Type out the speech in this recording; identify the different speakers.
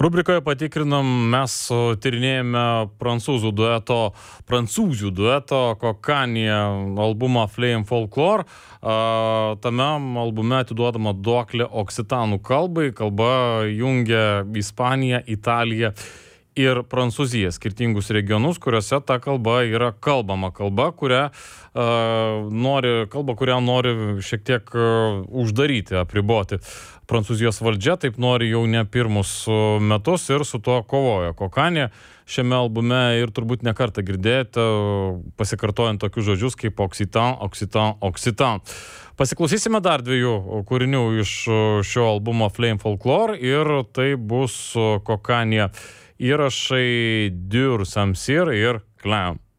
Speaker 1: Rubrikoje patikrinam, mes tyrinėjame prancūzų dueto Kokanie albumą Flame Folklore. Tame albume atiduodama duoklė oksitanų kalbai. Kalba jungia Ispaniją, Italiją ir Prancūziją, skirtingus regionus, kuriuose ta kalba yra kalbama. Kalba, kurią nori šiek tiek uždaryti, apriboti. Prancūzijos valdžia taip nori jau ne pirmus metus ir su tuo kovoja. Kokanie šiame albume ir turbūt ne kartą girdėjote, pasikartojant tokius žodžius kaip Occitan, Occitan, Occitan. Pasiklausysime dar dviejų kūrinių iš šio albumo Flame Folklore ir tai bus Kokanie įrašai Dur Samsir ir Clam.